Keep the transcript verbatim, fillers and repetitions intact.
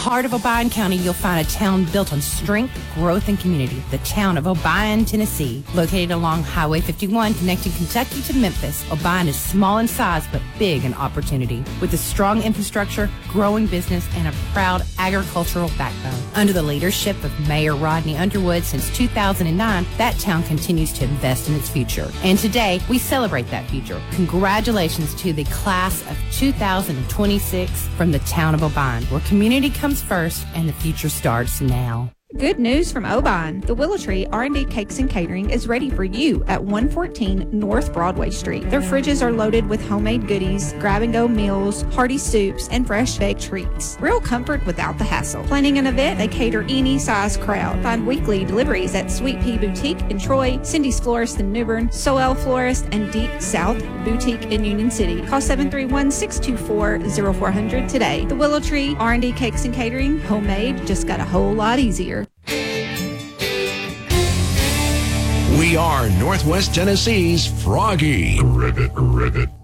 heart of Obion County, you'll find a town built on strength, growth, and community. The town of Obion, Tennessee. Located along Highway fifty-one, connecting Kentucky to Memphis, Obion is small in size but big in opportunity. With a strong infrastructure, growing business, and a proud agricultural backbone. Under the leadership of Mayor Rodney Underwood since two thousand nine, that town continues to invest in its future. And today, we celebrate that future. Congratulations to the class of two thousand twenty-six from the town of Obion, where community comes first and the future starts now. Good news from Obion. The Willow Tree R and D Cakes and Catering is ready for you at one fourteen North Broadway Street. Their fridges are loaded with homemade goodies, grab-and-go meals, hearty soups, and fresh baked treats. Real comfort without the hassle. Planning an event, they cater any size crowd. Find weekly deliveries at Sweet Pea Boutique in Troy, Cindy's Florist in New Bern, Soel Florist, and Deep South Boutique in Union City. Call seven three one, six two four, zero four zero zero today. The Willow Tree R and D Cakes and Catering, homemade, just got a whole lot easier. We are Northwest Tennessee's Froggy. Ribbit, ribbit.